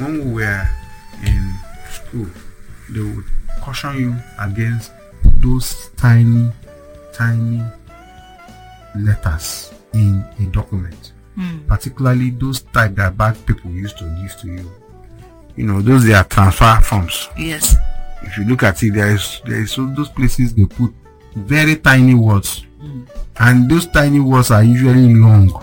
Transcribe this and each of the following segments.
when we were in school, they would caution you against those tiny letters in a document, particularly those type that bad people used to give to you. You know, those they are transfer forms. Yes. If you look at it, there is those places they put very tiny words, and those tiny words are usually long.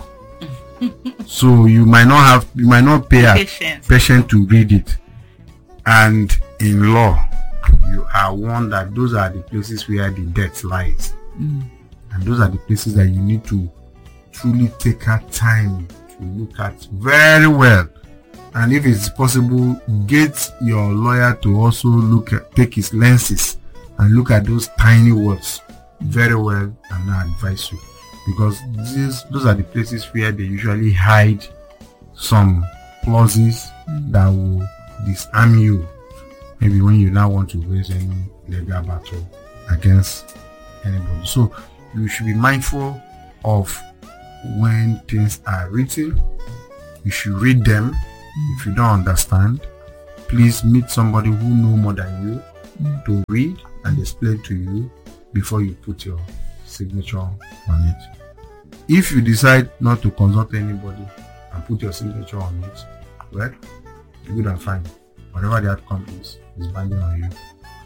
So you might not pay patient to read it. And in law, you are warned that those are the places where the death lies. And those are the places that you need to truly take our time to look at very well. And if it's possible, get your lawyer to also take his lenses and look at those tiny words very well and advise you. Because those are the places where they usually hide some clauses that will disarm you. Maybe when you now want to raise any legal battle against anybody. So you should be mindful of when things are written. You should read them. If you don't understand, please meet somebody who knows more than you to read and explain to you before you put your signature on it. If you decide not to consult anybody and put your signature on it, well, good and fine. Whatever the outcome is binding on you.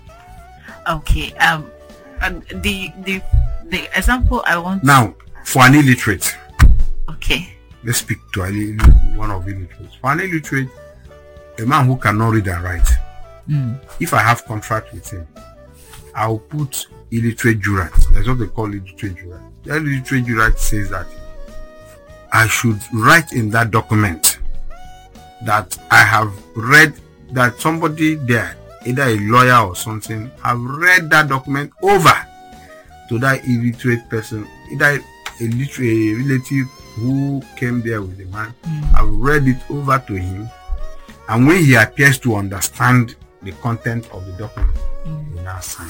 Okay. And the example I want now for an illiterate. Okay. Let's speak to one of illiterates. For an illiterate, a man who cannot read and write. If I have contract with him, I'll put illiterate jurat. That's what they call illiterate jurat. The illiterate jurat says that I should write in that document that I have read, that somebody there, either a lawyer or something, have read that document over to that illiterate person, either a relative who came there with the man. I've read it over to him, and when he appears to understand the content of the document, he will now sign.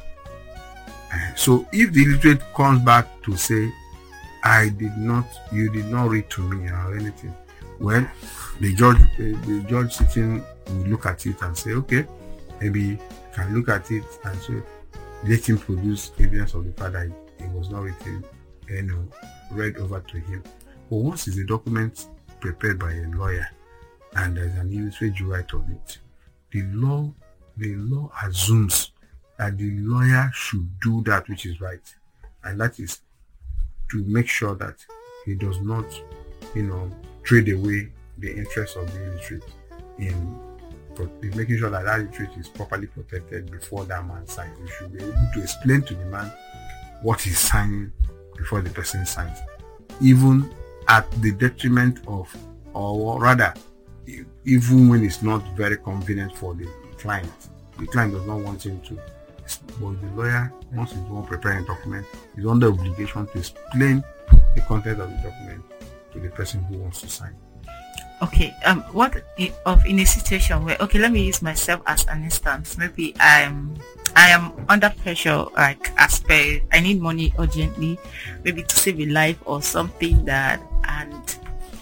So if the illiterate comes back to say, you did not read to me or anything, well, the judge sitting will look at it and say, okay, maybe can look at it and say, let him produce evidence of the fact that it was not written, read over to him. But once it's a document prepared by a lawyer and there's an illiterate jurat on it, the law assumes that the lawyer should do that which is right, and that is to make sure that he does not, trade away the interests of the illiterate in making sure that illiterate is properly protected before that man signs. You should be able to explain to the man what he's signing before the person signs, even at the detriment of, or rather, even when it's not very convenient for the client. The client does not want him to. But the lawyer, once he's done preparing a document, is under obligation to explain the content of the document to the person who wants to sign. Okay. What of in a situation where, okay, let me use myself as an instance. Maybe I am under pressure, like I need money urgently, maybe to save a life or something that, and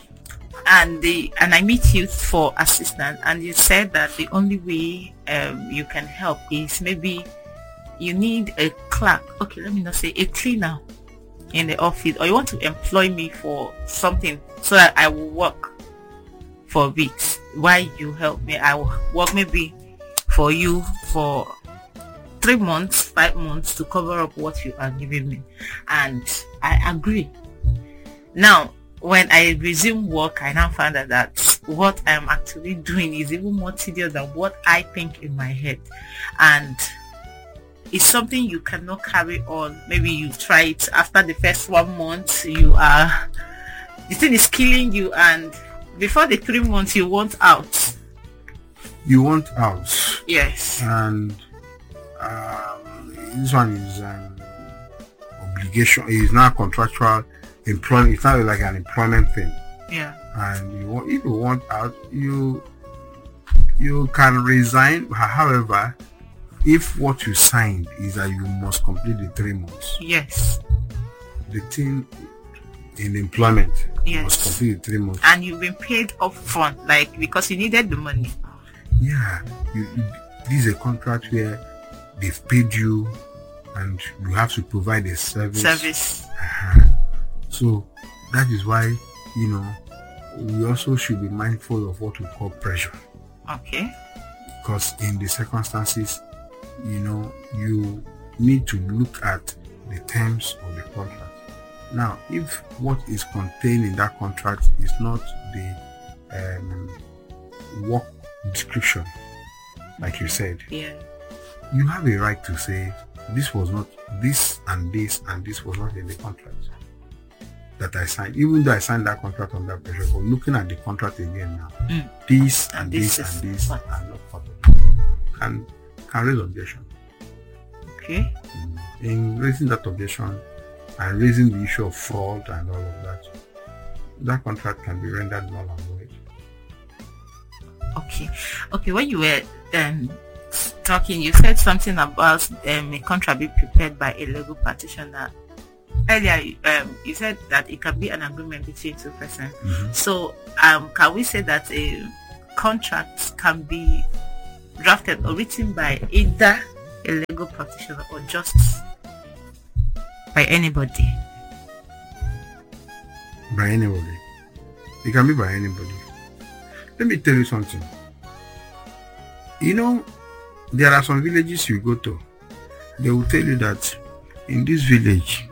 I meet you for assistance, and you said that the only way you can help is maybe you need a clerk. Okay, let me not say a cleaner in the office, or you want to employ me for something so that I will work for weeks while you help me. I will work maybe for you for 3 months, 5 months to cover up what you are giving me, and I agree. Now, when I resume work, I now found out that what I'm actually doing is even more tedious than what I think in my head, and it's something you cannot carry on. Maybe you try it after the first 1 month, the thing is killing you, and before the 3 months you want out. You want out. Yes. And this one is an obligation. It is not contractual employment. It's not like an employment thing. Yeah. And if you want out, you can resign. However, if what you signed is that you must complete the 3 months, yes, the thing, in employment. Yes. You must complete the 3 months. And you've been paid upfront, like because you needed the money. Yeah, this is a contract where they've paid you, and you have to provide a service. So that is why, we also should be mindful of what we call pressure. Okay. Because in the circumstances, you need to look at the terms of the contract. Now, if what is contained in that contract is not the work description, like you said, you have a right to say this was not this and this and this was not in the contract that I signed. Even though I signed that contract on that pressure, but looking at the contract again now, this and this and this are not part of it. Can raise objection. Okay. In raising that objection and raising the issue of fraud and all of that contract can be rendered null and void. Okay. When you were talking, you said something about a contract being prepared by a legal practitioner. Earlier, you said that it can be an agreement between two persons. So, can we say that a contract can be drafted or written by either a legal practitioner or just by anybody? By anybody. It can be by anybody. Let me tell you something. There are some villages you go to. They will tell you that in this village,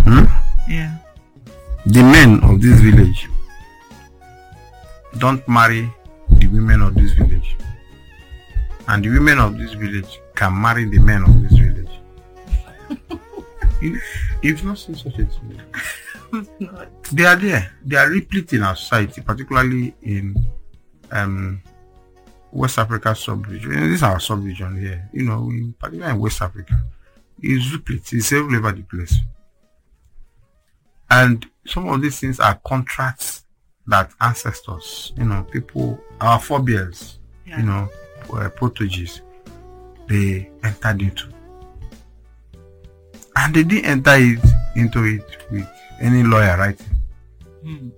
the men of this village don't marry the women of this village, and the women of this village can marry the men of this village. You've not seen such a thing. They are there. They are replete in our society, particularly in West Africa sub-region. This is our sub-region here. Particularly in West Africa, it's replete. It's all over the place. And some of these things are contracts that ancestors, people, our forebears, protoges, they entered into. And they didn't enter into it with any lawyer writing.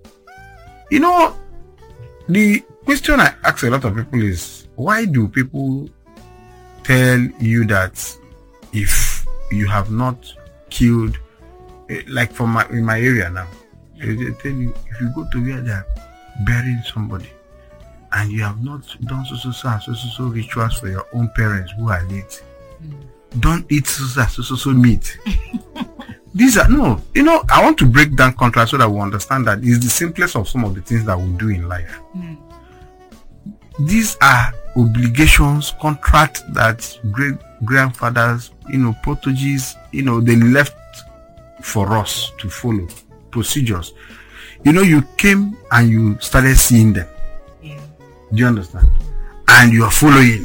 The question I ask a lot of people is, why do people tell you that if you have not killed, like in my area now, they tell you if you go to where they are burying somebody and you have not done so rituals for your own parents who are late, don't eat so meat. These are I want to break down contrast so that we understand that it's the simplest of some of the things that we do in life. These are obligations, contracts that great grandfathers, protoges, they left for us to follow. Procedures. You came and you started seeing them. Do you understand? And you are following.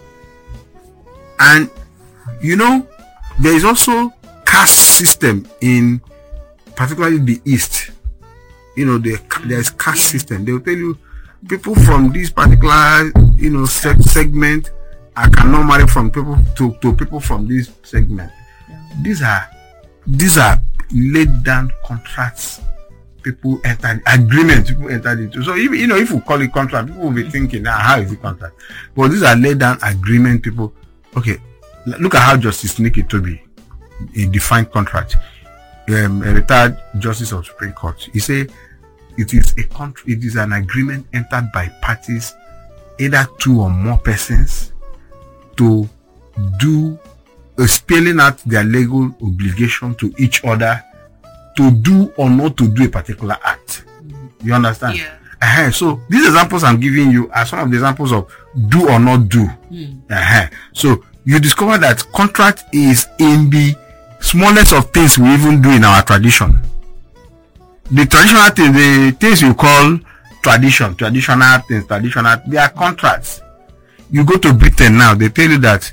And there is also caste system in particularly the East. There is caste system. They will tell you people from this particular segment I cannot marry from people to people from this segment. These are laid down contracts people entered, agreements people entered into. So if we call it contract, people will be thinking, how is it contract? But these are laid down agreement people. Okay, look at how Justice Nikki Toby defined contract. A retired Justice of Supreme Court. He said it is an agreement entered by parties, either two or more persons, to do spelling out their legal obligation to each other to do or not to do a particular act. You understand? Yeah. So these examples I'm giving you are some of the examples of do or not do. So you discover that contract is in the smallest of things we even do in our tradition. The traditional things, the things you call traditional things, they are contracts. You go to Britain now, they tell you that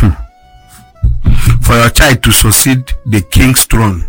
for your child to succeed the king's throne,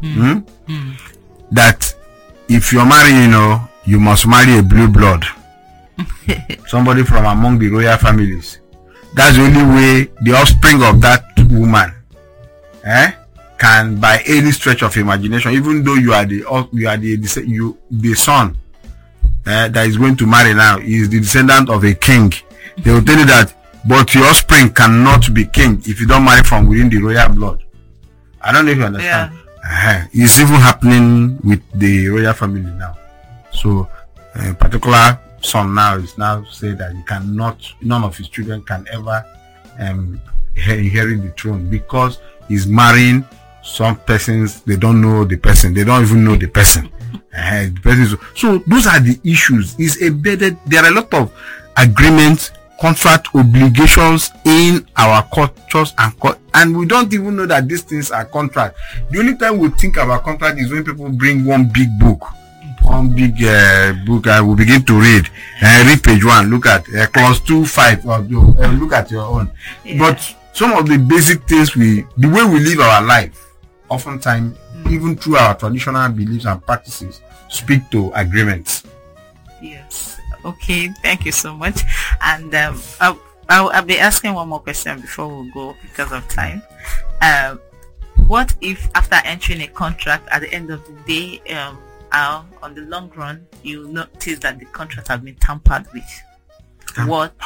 that if you're marrying, you must marry a blue blood, somebody from among the royal families. That's the only way the offspring of that woman can, by any stretch of imagination, even though you are the son that is going to marry now is the descendant of a king, they will tell you that, but your offspring cannot be king if you don't marry from within the royal blood. I don't know if you understand. It's even happening with the royal family now. So a particular son now is now said that he cannot, none of his children can ever inherit the throne, because he's marrying some persons. They don't know the person, they don't even know the person. So those are the issues. It's embedded. There are a lot of agreements, contract obligations in our cultures, and we don't even know that these things are contract. The only time we think about contract is when people bring one big book, and we begin to read. Read page 1, look at clause 2(5), or look at your own. But some of the basic things, the way we live our life, oftentimes, even through our traditional beliefs and practices, speak to agreements. Yes. Okay. Thank you so much. And I'll be asking one more question before we go because of time. What if after entering a contract, at the end of the day, on the long run, you notice that the contract has been tampered with? What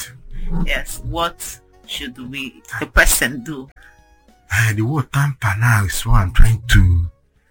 should the person do? The word tamper now is what I'm trying to.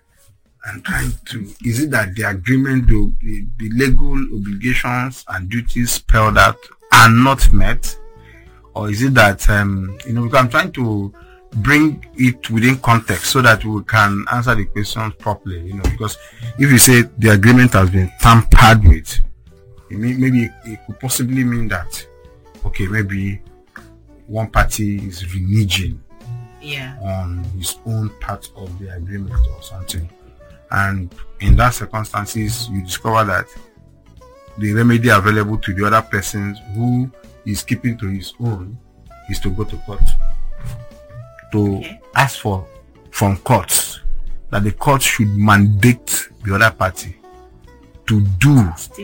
Is it that the agreement, the legal obligations and duties spelled out are not met, or is it that because I'm trying to bring it within context so that we can answer the questions properly. Because if you say the agreement has been tampered with, maybe it could possibly mean that, okay, maybe one party is reneging on his own part of the agreement or something, and in that circumstances you discover that the remedy available to the other person who is keeping to his own is to go to court, to ask from courts that the court should mandate the other party to do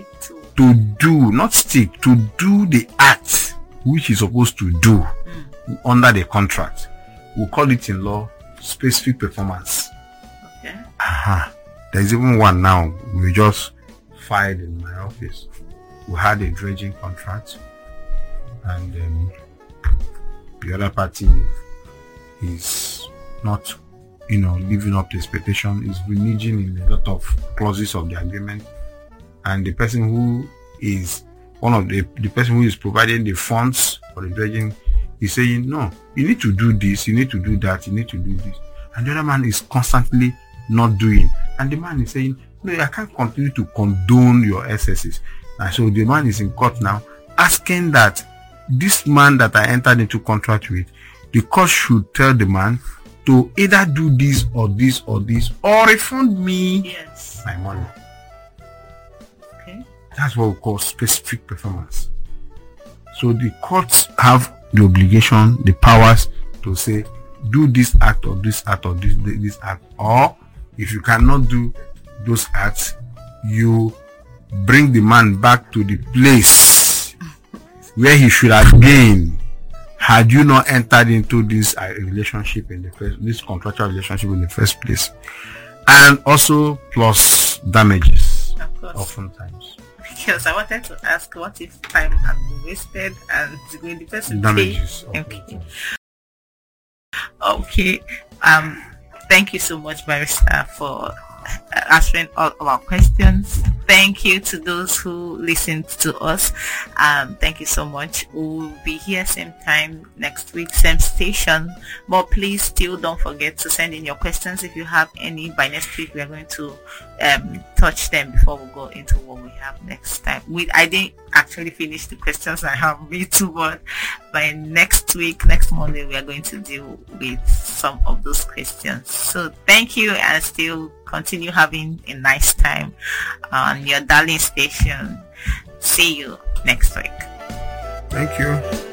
the act which he's supposed to do under the contract. We call it in law specific performance. There's even one now we just filed in my office. We had a dredging contract, and the other party is not living up to expectation, is reneging in a lot of clauses of the agreement, and the person who is the person who is providing the funds for the dredging is saying, no, you need to do this, you need to do that, you need to do this, and the other man is constantly not doing, and the man is saying, no, I can't continue to condone your excesses. And so the man is in court now asking that this man that I entered into contract with, the court should tell the man to either do this or this or this, or refund me my money. That's what we call specific performance. So the courts have the obligation, the powers to say, do this act or this act or this act, or if you cannot do those acts, you bring the man back to the place where he should have been had you not entered into this relationship this contractual relationship in the first place, and also plus damages. Of course. Oftentimes. Because I wanted to ask, what if time had been wasted and the person damages? Okay. Thank you so much, Barrister, for answering all of our questions. Thank you to those who listened to us. Thank you so much. We'll be here same time next week, same station. But please still don't forget to send in your questions if you have any. By next week, we are going to touch them before we go into what we have next time. I didn't actually finish the questions I have, me too, but by next week, next Monday, we are going to deal with some of those questions. So thank you, and still continue having a nice time on your darling station. See you next week. Thank you.